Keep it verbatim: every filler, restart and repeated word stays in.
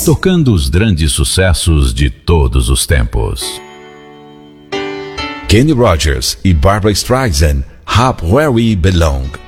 tocando os grandes sucessos de todos os tempos. Kenny Rogers e Barbra Streisand, Up Where We Belong.